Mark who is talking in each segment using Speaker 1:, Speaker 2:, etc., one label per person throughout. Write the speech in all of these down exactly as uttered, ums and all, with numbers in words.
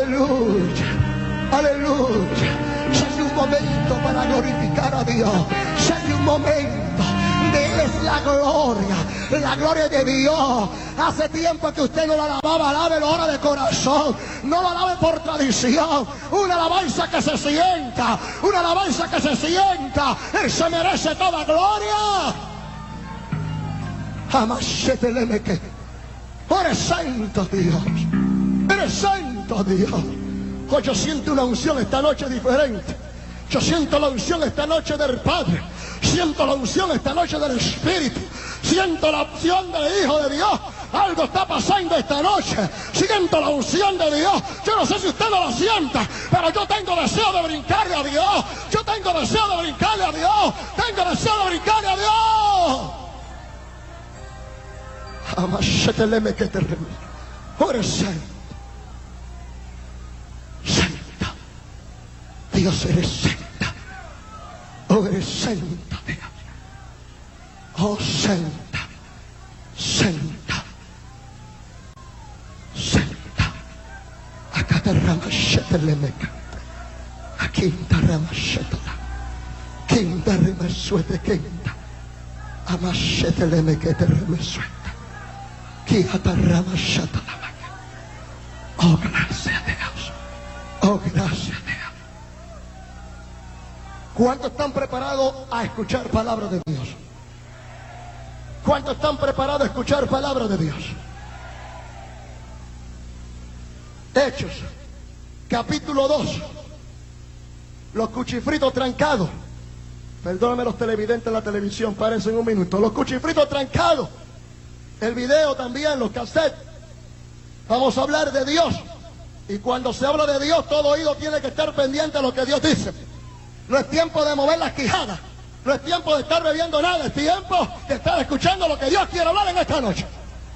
Speaker 1: Aleluya, aleluya. Si hay un momento para glorificar a Dios, si hay un momento de es la gloria, la gloria de Dios. Hace tiempo que usted no la alababa, alábelo ahora de corazón, no la alabe por tradición. Una alabanza que se sienta, una alabanza que se sienta. Él se merece toda gloria. Jamás se te leme que eres santo Dios, eres santo Dios. Hoy yo siento una unción esta noche diferente. Yo siento la unción esta noche del Padre. Siento la unción esta noche del Espíritu. Siento la unción del Hijo de Dios. Algo está pasando esta noche. Siento la unción de Dios. Yo no sé si usted no lo sienta, pero yo tengo deseo de brincarle a Dios. Yo tengo deseo de brincarle a Dios. Tengo deseo de brincarle a Dios. Jamás se te leme que te reme. Eres santo. Santa. Dios, eres santa. Oh, eres santa, Dios. Oh, santa. Santa. Santa. Acá te rama shete lemeca. Aquí te rama shete la. Quinta rema suete quinta. Ama shete lemeca te rema suete. Quija te rama shete la. Oh, gracias Dios. Oh, gracias Dios. ¿Cuántos están preparados a escuchar palabra de Dios? ¿Cuántos están preparados a escuchar palabra de Dios? Hechos, capítulo dos. Los cuchifritos trancados. Perdóname los televidentes en la televisión, parecen un minuto. Los cuchifritos trancados. El video también, los cassettes. Vamos a hablar de Dios. Y cuando se habla de Dios, todo oído tiene que estar pendiente de lo que Dios dice. No es tiempo de mover las quijadas. No es tiempo de estar bebiendo nada. Es tiempo de estar escuchando lo que Dios quiere hablar en esta noche.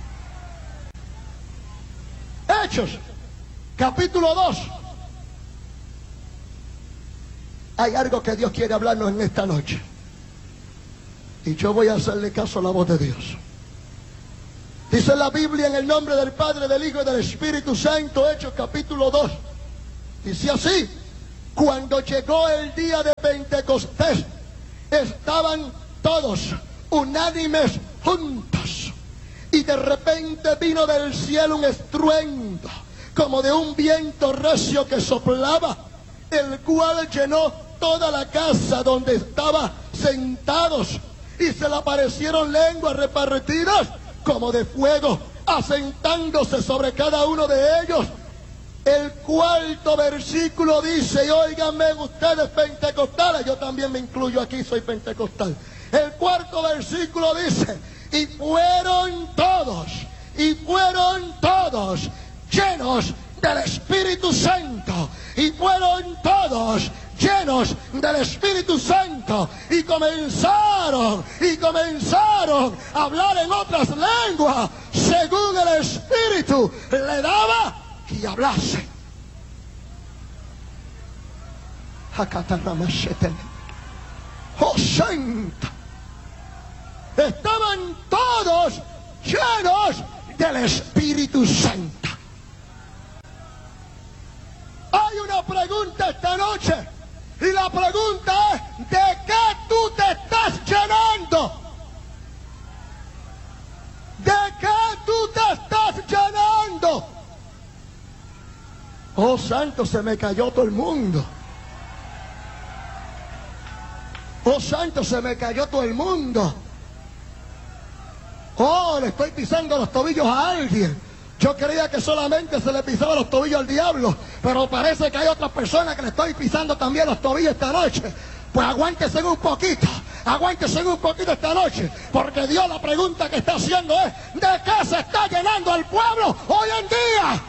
Speaker 1: Hechos, capítulo dos. Hay algo que Dios quiere hablarnos en esta noche. Y yo voy a hacerle caso a la voz de Dios. Dice la Biblia en el nombre del Padre, del Hijo y del Espíritu Santo, Hechos capítulo dos. Dice así: cuando llegó el día de Pentecostés, estaban todos unánimes juntos. Y de repente vino del cielo un estruendo, como de un viento recio que soplaba, el cual llenó toda la casa donde estaban sentados. Y se le aparecieron lenguas repartidas como de fuego, asentándose sobre cada uno de ellos. El cuarto versículo dice, y óiganme ustedes pentecostales, yo también me incluyo aquí, soy pentecostal. El cuarto versículo dice, y fueron todos, y fueron todos llenos del Espíritu Santo, y fueron todos llenos del Espíritu Santo, y comenzaron, y comenzaron a hablar en otras lenguas, según el Espíritu le daba y hablase. Oh, santo. Estaban todos llenos del Espíritu Santo. Hay una pregunta esta noche, y la pregunta es: ¿de qué tú te estás llenando? ¿De qué tú te estás llenando? Oh, santo, se me cayó todo el mundo. Oh, santo, se me cayó todo el mundo. Oh, le estoy pisando los tobillos a alguien. Yo creía que solamente se le pisaba los tobillos al diablo, pero parece que hay otras personas que le estoy pisando también los tobillos esta noche. Pues aguántese un poquito, aguántese un poquito esta noche, porque Dios la pregunta que está haciendo es: ¿de qué se está llenando el pueblo hoy en día?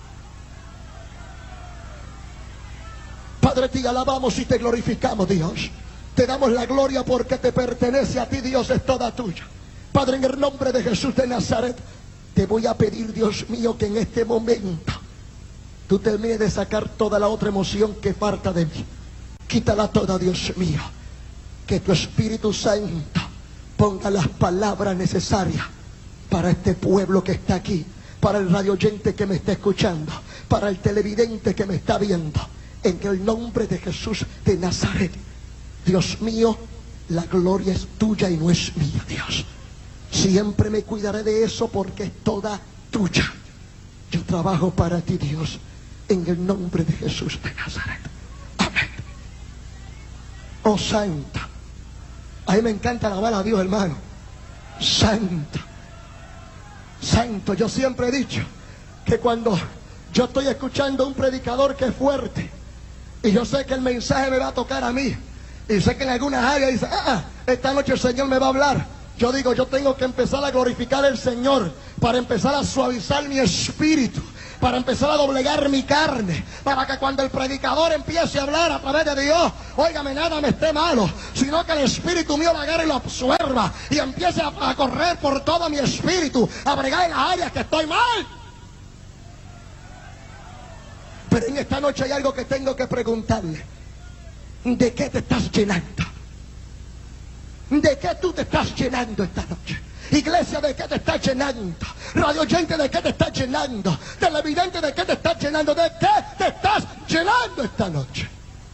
Speaker 1: Padre, te alabamos y te glorificamos, Dios. Te damos la gloria porque te pertenece a ti, Dios, es toda tuya. Padre, en el nombre de Jesús de Nazaret, te voy a pedir, Dios mío, que en este momento tú termines de sacar toda la otra emoción que falta de mí. Quítala toda, Dios mío. Que tu Espíritu Santo ponga las palabras necesarias para este pueblo que está aquí, para el radio oyente que me está escuchando, para el televidente que me está viendo, en el nombre de Jesús de Nazaret. Dios mío, la gloria es tuya y no es mía, Dios. Siempre me cuidaré de eso porque es toda tuya. Yo trabajo para ti, Dios, en el nombre de Jesús de Nazaret. Amén. Oh, Santa. A mí me encanta alabar a Dios, hermano. Santo. Santo. Yo siempre he dicho que cuando yo estoy escuchando a un predicador que es fuerte, y yo sé que el mensaje me va a tocar a mí, y sé que en algunas áreas dice, ah, esta noche el Señor me va a hablar, yo digo, yo tengo que empezar a glorificar al Señor, para empezar a suavizar mi espíritu, para empezar a doblegar mi carne, para que cuando el predicador empiece a hablar a través de Dios, óigame, nada me esté malo, sino que el espíritu mío lo agarre y lo absorba, y empiece a, a correr por todo mi espíritu, a bregar en las áreas que estoy mal. Pero en esta noche hay algo que tengo que preguntarle. ¿De qué te estás llenando? ¿De qué tú te estás llenando esta noche? Iglesia, ¿de qué te estás llenando? Radio oyente, ¿de qué te estás llenando? Televidente, ¿de qué te estás llenando? ¿De qué te estás llenando esta noche?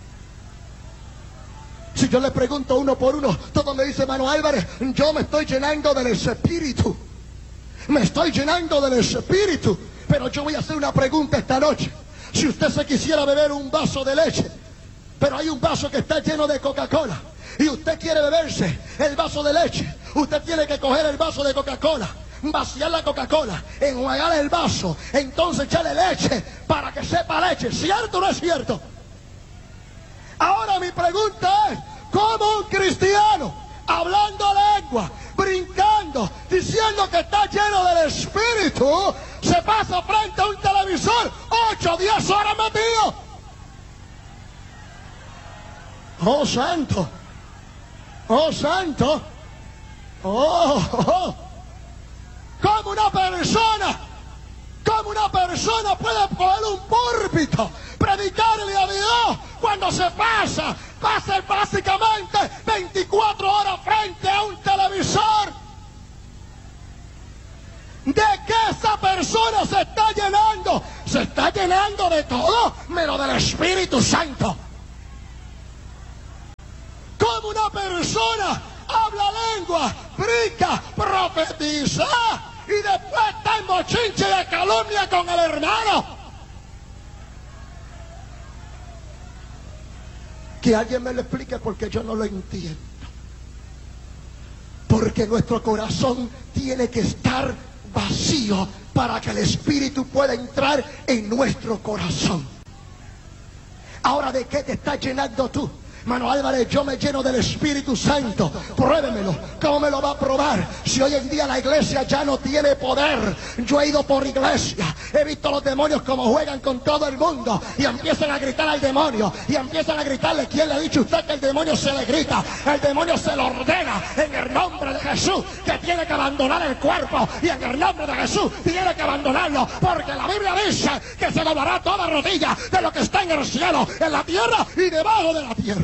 Speaker 1: Si yo le pregunto uno por uno, todo me dice, hermano Álvarez, yo me estoy llenando del Espíritu. Me estoy llenando del Espíritu. Pero yo voy a hacer una pregunta esta noche. Si usted se quisiera beber un vaso de leche, pero hay un vaso que está lleno de Coca-Cola, y usted quiere beberse el vaso de leche, usted tiene que coger el vaso de Coca-Cola, vaciar la Coca-Cola, enjuagar el vaso, entonces echarle leche para que sepa leche. ¿Cierto o no es cierto? Ahora mi pregunta es, ¿cómo un cristiano, hablando lengua, brincando, diciendo que está lleno del Espíritu, se pasa frente a un televisor ocho o diez horas metido? Oh, santo. Oh, santo. Oh, oh. Como una persona, como una persona puede coger un púlpito, predicarle a Dios, cuando se pasa, pasa básicamente veinticuatro horas frente a un televisor. ¿De qué esa persona se está llenando? Se está llenando de todo, menos del Espíritu Santo. Como una persona habla lengua, brinca, profetiza, y después está en bochinche de calumnia con el hermano. Que alguien me lo explique porque yo no lo entiendo. Porque nuestro corazón tiene que estar vacío para que el Espíritu pueda entrar en nuestro corazón. Ahora, ¿de qué te estás llenando tú? Mano Álvarez, yo me lleno del Espíritu Santo. Pruébemelo. ¿Cómo me lo va a probar? Si hoy en día la iglesia ya no tiene poder. Yo he ido por iglesia, he visto los demonios como juegan con todo el mundo, y empiezan a gritar al demonio, y empiezan a gritarle. ¿Quién le ha dicho a usted que el demonio se le grita? El demonio se lo ordena en el nombre de Jesús, que tiene que abandonar el cuerpo, y en el nombre de Jesús tiene que abandonarlo, porque la Biblia dice que se doblará toda rodilla de lo que está en el cielo, en la tierra y debajo de la tierra.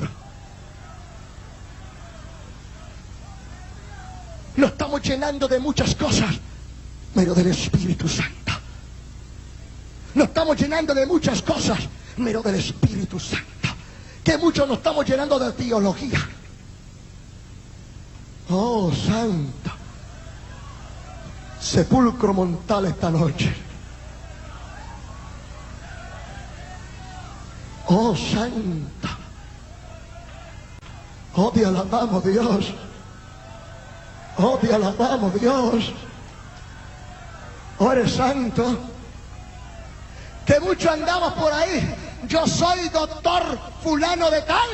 Speaker 1: Nos estamos llenando de muchas cosas, pero del Espíritu Santo. Nos estamos llenando de muchas cosas, pero del Espíritu Santo. Que muchos nos estamos llenando de teología. Oh, Santo. Sepulcro mortal esta noche. Oh, Santo. Oh, te alabamos, Dios. Oh, te alabamos, Dios. Oh, eres santo. Que mucho andamos por ahí. Yo soy doctor fulano de tal.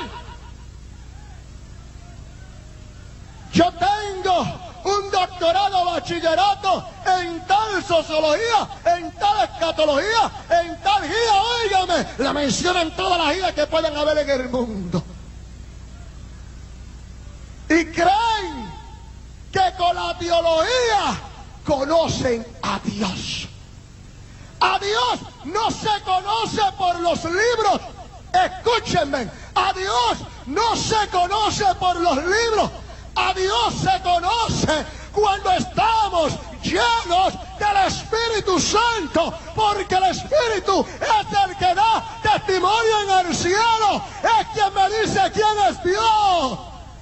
Speaker 1: Yo tengo un doctorado, bachillerato en tal sociología, en tal escatología, en tal guía. Óigame, la mencionan todas las guías que pueden haber en el mundo. Y creen que con la teología conocen a Dios. A Dios no se conoce por los libros. Escúchenme, a Dios no se conoce por los libros. A Dios se conoce cuando estamos llenos del Espíritu Santo, porque el Espíritu es el que da testimonio en el cielo. Es quien me dice quién es Dios.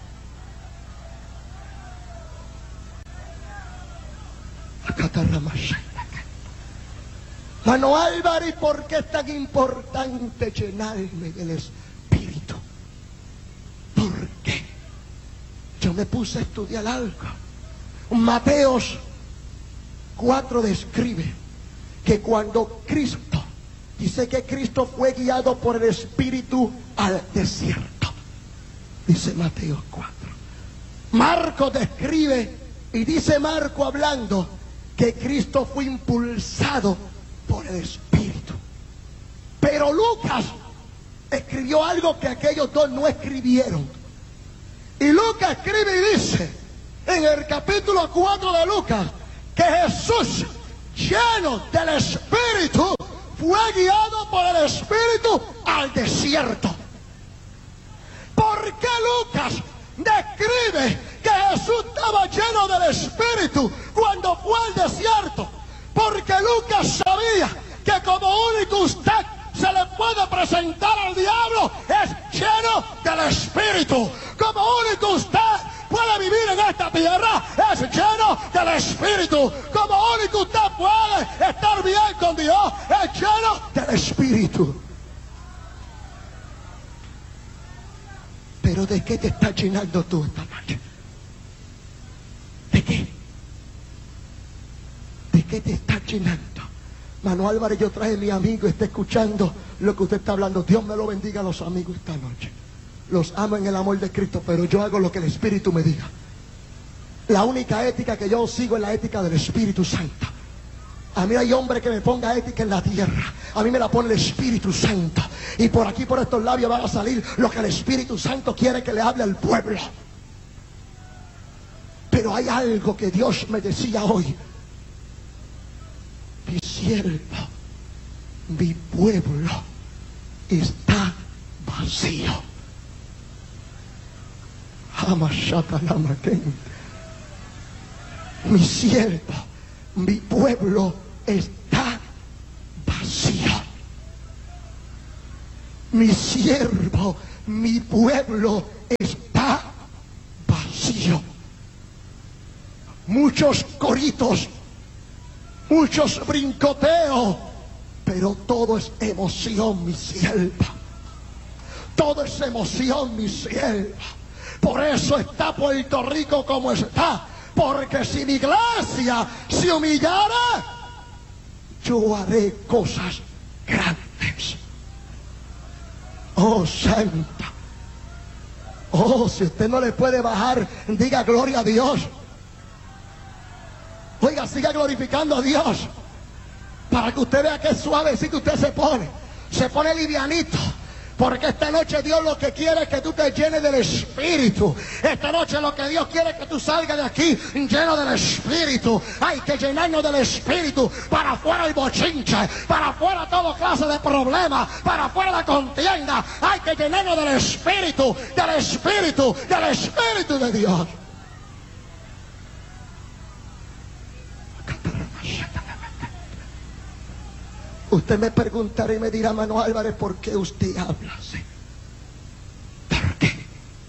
Speaker 1: Mano Álvarez, ¿por qué es tan importante llenarme del Espíritu? ¿Por qué? Yo me puse a estudiar algo. Mateos cuatro describe que cuando Cristo, dice que Cristo fue guiado por el Espíritu al desierto. Dice Mateo cuatro. Marco describe, y dice Marco hablando, que Cristo fue impulsado por el Espíritu. Pero Lucas escribió algo que aquellos dos no escribieron. Y Lucas escribe y dice en el capítulo cuatro de Lucas que Jesús, lleno del Espíritu, fue guiado por el Espíritu al desierto. ¿Por qué Lucas describe que Jesús estaba lleno del Espíritu cuando fue al desierto? Porque Lucas sabía que como único usted se le puede presentar al diablo es lleno del Espíritu. Como único usted puede vivir en esta tierra es lleno del Espíritu. Como único usted puede estar bien con Dios es lleno del Espíritu. Pero ¿de qué te estás llenando tú esta noche? ¿De qué? ¿De qué te estás llenando? Mano Álvarez, yo traje a mi amigo, está escuchando lo que usted está hablando. Dios me lo bendiga a los amigos esta noche. Los amo en el amor de Cristo, pero yo hago lo que el Espíritu me diga. La única ética que yo sigo es la ética del Espíritu Santo. A mí hay hombre que me ponga ética en la tierra. A mí me la pone el Espíritu Santo. Y por aquí, por estos labios, van a salir lo que el Espíritu Santo quiere que le hable al pueblo. Pero hay algo que Dios me decía hoy. Mi siervo, mi pueblo está vacío. Mi siervo, mi pueblo está vacío. Mi siervo, mi pueblo está vacío. Muchos coritos, muchos brincoteos, pero todo es emoción, mi sierva. Todo es emoción, mi sierva. Por eso está Puerto Rico como está. Porque si mi iglesia se humillara, yo haré cosas grandes. Oh, santa. Oh, si usted no le puede bajar, diga gloria a Dios. Oiga, siga glorificando a Dios. Para que usted vea que suavecito usted se pone. Se pone livianito. Porque esta noche Dios lo que quiere es que tú te llenes del Espíritu. Esta noche lo que Dios quiere es que tú salgas de aquí lleno del Espíritu. Hay que llenarnos del Espíritu. Para afuera el bochinche, para afuera toda clase de problemas, para afuera la contienda. Hay que llenarnos del Espíritu, del Espíritu, del Espíritu de Dios. Usted me preguntará y me dirá, Mano Álvarez, ¿por qué usted habla así? ¿Por qué?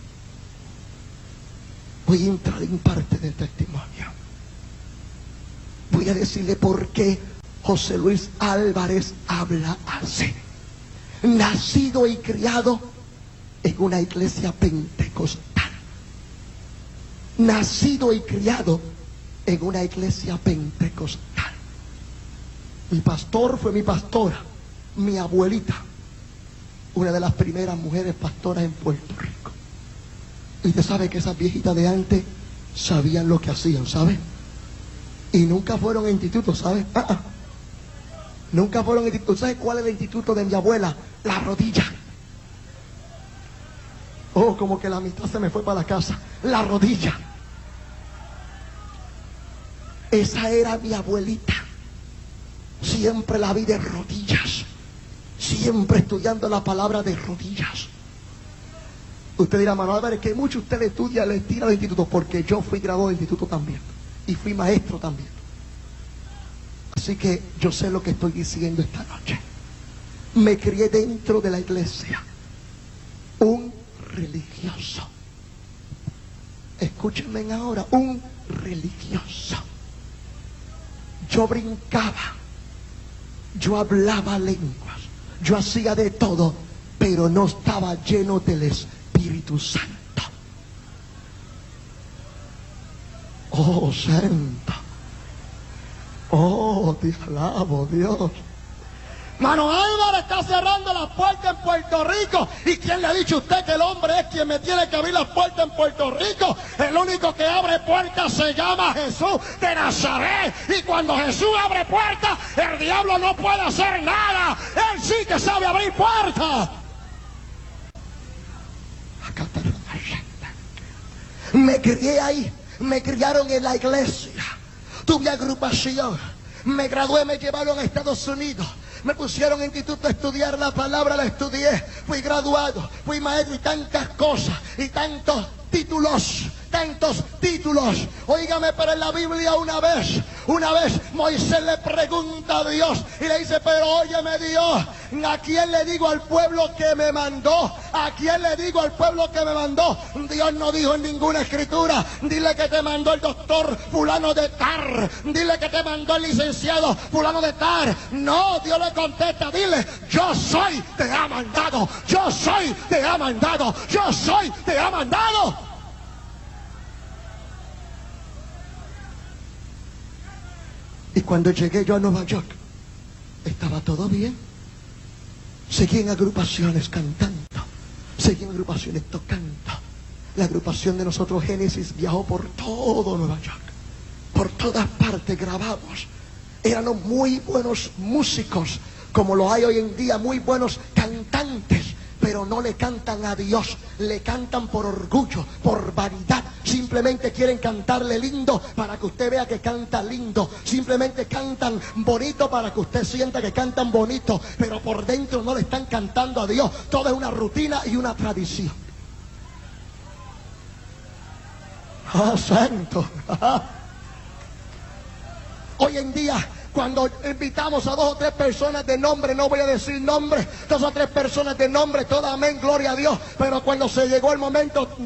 Speaker 1: Voy a entrar en parte del testimonio. Voy a decirle por qué José Luis Álvarez habla así. Nacido y criado en una iglesia pentecostal. Nacido y criado en una iglesia pentecostal. Mi pastor fue mi pastora, mi abuelita, una de las primeras mujeres pastoras en Puerto Rico. Y usted sabe que esas viejitas de antes sabían lo que hacían, ¿sabe? Y nunca fueron a institutos, ¿sabe? Ah, ah. Nunca fueron a institutos. ¿Sabe cuál es el instituto de mi abuela? La rodilla. Oh, como que la mitad se me fue para la casa. La rodilla. Esa era mi abuelita. Siempre la vi de rodillas. Siempre estudiando la palabra de rodillas. Usted dirá, Mano Álvarez, que mucho usted le estudia, le tira al instituto. Porque yo fui graduado del instituto también. Y fui maestro también. Así que yo sé lo que estoy diciendo esta noche. Me crié dentro de la iglesia, un religioso. Escúchenme ahora, un religioso. Yo brincaba, yo hablaba lenguas, yo hacía de todo, pero no estaba lleno del Espíritu Santo. Oh, santo. Oh, te alabo, Dios. Mano Álvaro está cerrando las puertas en Puerto Rico. ¿Y quién le ha dicho a usted que el hombre es quien me tiene que abrir las puertas en Puerto Rico? El único que abre puertas se llama Jesús de Nazaret. Y cuando Jesús abre puertas, el diablo no puede hacer nada. Él sí que sabe abrir puertas. Me crié ahí. Me criaron en la iglesia. Tuve agrupación. Me gradué, me llevaron a Estados Unidos. Me pusieron en instituto a estudiar la palabra, la estudié. Fui graduado, fui maestro y tantas cosas. Y tantos títulos, tantos títulos. Óigame, pero en la Biblia una vez, una vez Moisés le pregunta a Dios y le dice, pero óyeme Dios, ¿a quién le digo al pueblo que me mandó? ¿A quién le digo al pueblo que me mandó? Dios no dijo en ninguna escritura, dile que te mandó el doctor fulano de Tar, dile que te mandó el licenciado fulano de Tar. No, Dios le contesta, dile, yo soy, te ha mandado, yo soy, te ha mandado, yo soy, te ha mandado. Y cuando llegué yo a Nueva York, estaba todo bien. Seguí en agrupaciones cantando, seguí en agrupaciones tocando. La agrupación de nosotros, Génesis, viajó por todo Nueva York. Por todas partes grabamos. Éramos muy buenos músicos, como lo hay hoy en día, muy buenos cantantes. Pero no le cantan a Dios, le cantan por orgullo, por vanidad. Simplemente quieren cantarle lindo para que usted vea que canta lindo. Simplemente cantan bonito para que usted sienta que cantan bonito. Pero por dentro no le están cantando a Dios. Todo es una rutina y una tradición. ¡Oh, santo! Hoy en día, cuando invitamos a dos o tres personas de nombre, no voy a decir nombre, dos o tres personas de nombre, todas amén, gloria a Dios. Pero cuando se llegó el momento